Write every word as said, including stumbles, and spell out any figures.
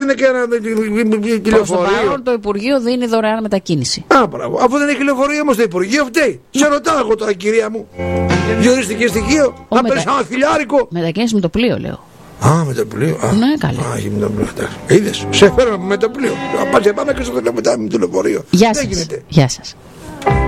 είναι και ένα λεωφορείο. Στο παρόν το Υπουργείο δίνει δωρεάν μετακίνηση. Α, μπράβο. Αφού δεν έχει λεωφορείο όμως το Υπουργείο, φταίει. Σε ρωτάω εγώ τώρα, κυρία μου. Διορίστηκε στοιχείο. Να μετα... πες ένα χιλιάρικο. Μετακίνηση με το πλοίο, λέω. Α, με το πλοίο. Α, ναι, καλή. Α, με το πλοίο. Είδες, σε φέραμε με το πλοίο. Πάμε και στο λεωφορείο. Γεια σας. Γεια σας.